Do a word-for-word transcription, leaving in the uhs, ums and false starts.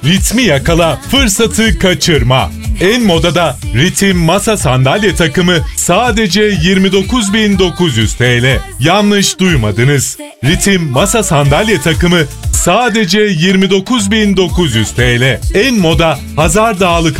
ritmi yakala, fırsatı kaçırma. En modada Ritim masa sandalye takımı sadece yirmi dokuz bin dokuz yüz T L. Yanlış duymadınız. Ritim masa sandalye takımı sadece yirmi dokuz bin dokuz yüz T L. En moda Hazar Dağlı